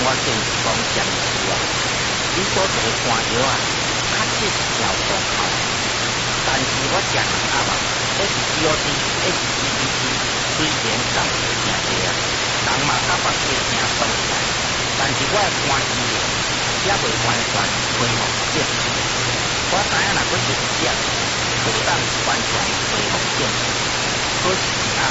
我建议讲讲是啊，你所做的肝药啊，确实有功效，但是我食人鸭肉，SCOD、SGPT 虽然降低真济啊，人嘛较目加真爽起来，但是我的肝医疗也未完全恢复正常。我知影若佫食食，可当完全恢复正常，可是啊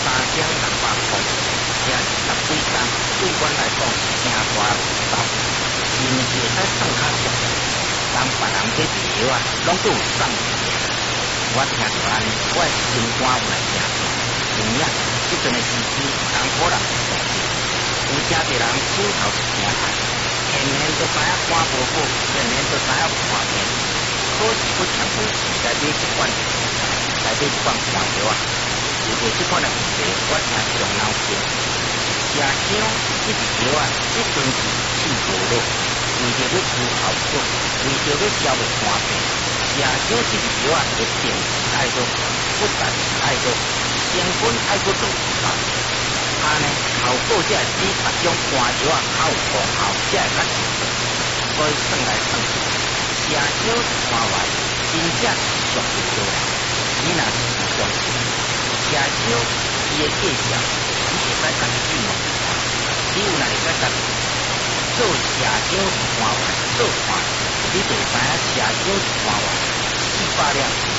，3600块。吃10几工，对阮来讲是真大负担，是毋是会使算较俗？人别人这治疗啊，拢都有送钱。我听着安尼，我的心肝有来真痛。有影，即阵的时机，人可能是大事，有真侪人手头是真爱，天天都知影肝无好，天天都知影看病，可是佫强无钱来买即款肝药啊。遇到即款的问题，我真伤脑筋。食伤即治疗啊，即阵是气无落，为着要治后果，为着要消灭肝病，食伤即治疗啊，一定是爱做，不但是爱做，成本爱搁做高。安尼效果才会比别种肝药啊较有功效，才会较持续。所以算来算去，食少是肝外，真正是俗一多啦。你若是不相信？食少，伊的介绍，你会使家己去问看。你有哪会使家己做食少是肝外做看，你就会知影食少是肝外400粒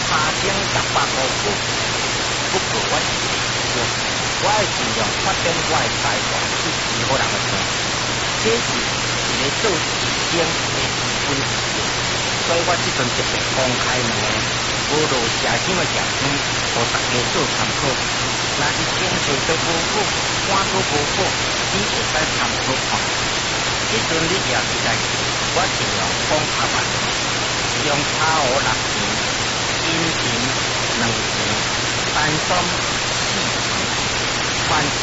3600块不过我是袂少，我会尽量发展我的财产去治好人的病。这是一个做事情的基本事情，所以我即阵特别公开两个无路社长的药方，互大家做参考。若是经济都无好，肝都无好，你会使参考看。即阵你也是在我尽量讲较慢，用炒河6钱，金钱2钱，丹参4钱，番茄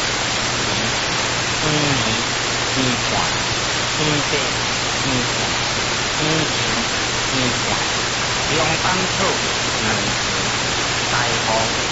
1钱，黄梨2块，黄白2块，黄芩2块，龙胆草2钱，大黄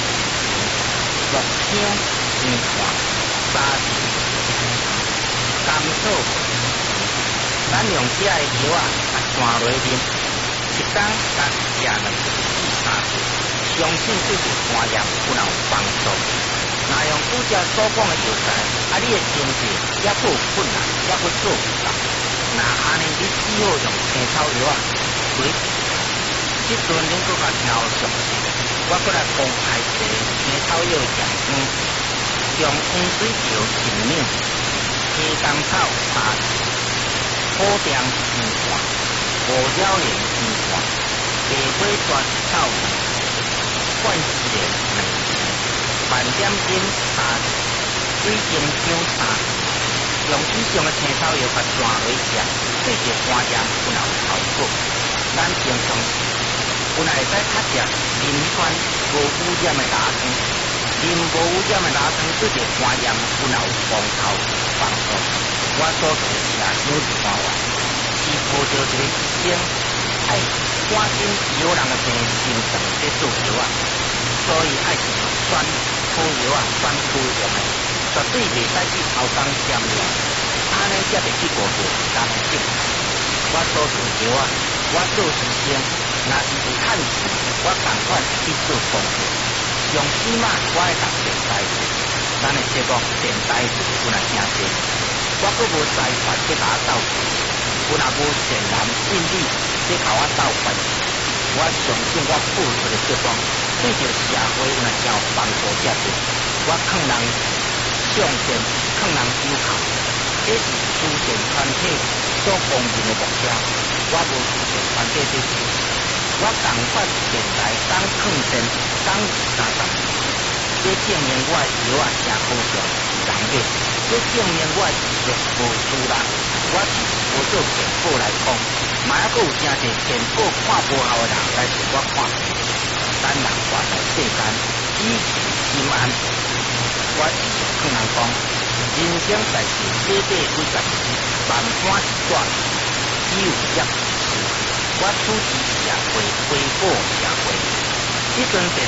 6香2块，沙田1钱，甘草1钱。咱用这个药啊，散落啉，一天甲食2至3次，相信对着肝炎有帮助。若用拄则所讲的药材，你的经济也够困难，也够做唔到。那安尼你只好用青草药啊，对。即阵恁搁较听有详细，我搁来公开一个青草药的药方，用黄水桥1秒，黑甘草3次，苦楝2块，五鸟莲2块，白花蛇草2次，冠枝莲2次，万点金3次，水晶姜3次。用以上的青草药甲散落食，对着肝炎有效果。咱平常时有哪会使较食啉迄款无污染的茶汤，啉无污染的茶汤对着肝炎有功效帮助。我所做的食伤是肝外，是抱着一个医生爱赶紧治好人的病心肠在做药啊，所以爱是选好药啊，选好用的。绝对袂使去偷工减料，安尼才袂去误着人性。我所做药啊，我做医生，若是有趁钱，我同款去做工作。上起码我爱读电台字，咱的节目电台字有来听济，我阁无财权去甲我斗钱，有若无善男信女去甲我斗关系，我相信我付出的节目对着社会有来真有帮助才对。我劝人向善，劝人友好，这是慈善团体所公认的目标。我无慈善团体这事，我同款电台当劝善，当20-30次，这证明我的药啊真好用，是人买。这证明我的技术无输人。我是无做健保来讲，嘛还阁有真侪健保看无效的人来找我看病。咱人活在世间，以其心安。我时常劝人讲，人生在世短短几十年，万般是短，只有业是事。我处持社会，回报社会。这阵电